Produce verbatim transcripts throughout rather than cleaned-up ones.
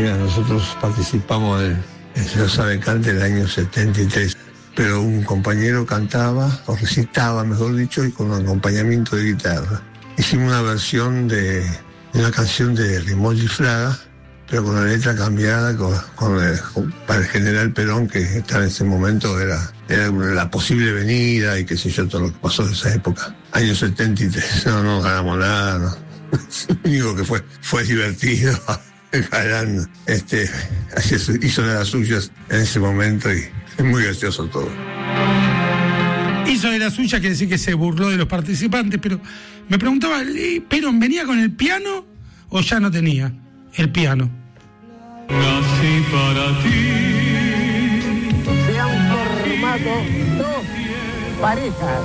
Mira, nosotros participamos en el Señor Sabe Cante en el año setenta y tres, pero un compañero cantaba, o recitaba, mejor dicho, y con un acompañamiento de guitarra. Hicimos una versión de, de una canción de Rimón y Fraga, pero con la letra cambiada, con, con el, para el general Perón, que en ese momento era, era la posible venida y qué sé yo, todo lo que pasó en esa época. Año setenta y tres, no, no ganamos nada, no. Lo único que fue, fue divertido. Galán este, hizo de las suyas en ese momento y es muy gracioso todo. Hizo de las suyas, quiere decir que se burló de los participantes, pero me preguntaba, ¿Perón venía con el piano o ya no tenía el piano? Nací para ti. Se han formado dos parejas.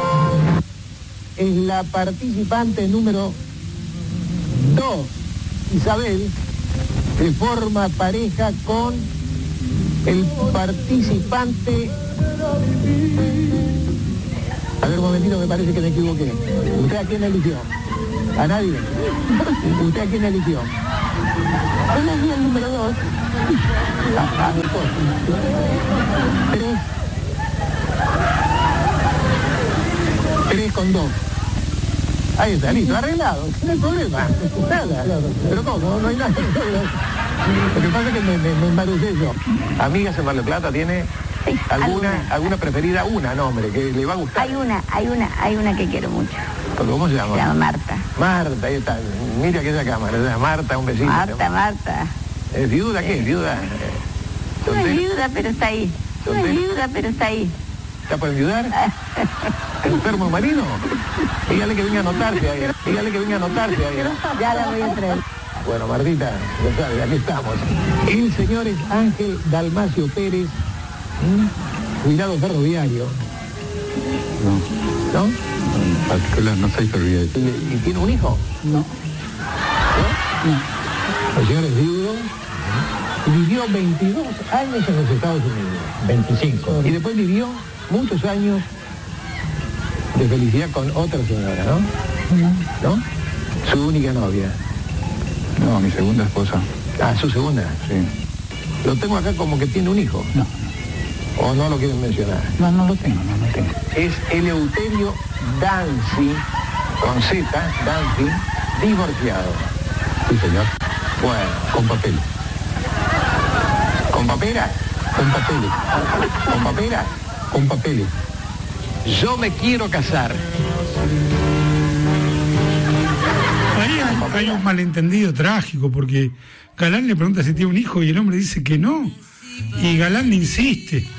Es la participante número dos, Isabel, se forma pareja con el participante. A ver, un momentito, me parece que me equivoqué. ¿Usted a quién eligió? ¿A nadie? ¿Usted a quién eligió? Yo elegí el número dos. A, a mi esposo. Tres. Tres con dos. Ahí está, listo, arreglado, no hay problema, nada. Pero ¿cómo? No hay nada. Lo que pasa es que me, me, me embarucé yo. Amigas en Mar del Plata, ¿tiene sí, alguna, alguna alguna preferida? Una, no, hombre, que le va a gustar. Hay una, hay una, hay una que quiero mucho. ¿Cómo se llama? Se llama Marta. Marta, ahí está. Mira aquella cámara, o sea, Marta, un besito. Marta, Marta. ¿Es viuda qué? ¿Viuda? No es viuda, pero está ahí. No es viuda, pero está ahí. ¿Está por enviudar? ¿Enfermo marino? Dígale que venga a anotarse ahí. Dígale que venga a anotarse ahí. Ya la voy a traer. Bueno, Martita, ya sabe, aquí estamos. El señor es Ángel Dalmacio Pérez, ¿m? Jubilado ferroviario. No. ¿No? En particular, no soy ferroviario. ¿Y, y tiene un hijo? No. ¿No? No. El señor es viudo. Y vivió veintidós años en los Estados Unidos. veinticinco. Y después vivió muchos años de felicidad con otra señora, ¿no? No. ¿No? Su única novia. No, mi segunda esposa. Ah, su segunda. Sí. Lo tengo acá como que tiene un hijo. No. ¿O no lo quieren mencionar? No, no lo tengo, no lo tengo. Es Eleuterio Danzi, con Z, Danzi, divorciado. Sí, señor. Bueno, Con papeles. ¿con papera? Con papeles. ¿Con papera? Con papeles. Yo me quiero casar. Ahí hay, hay un malentendido trágico, porque Galán le pregunta si tiene un hijo y el hombre dice que no. Y Galán le insiste.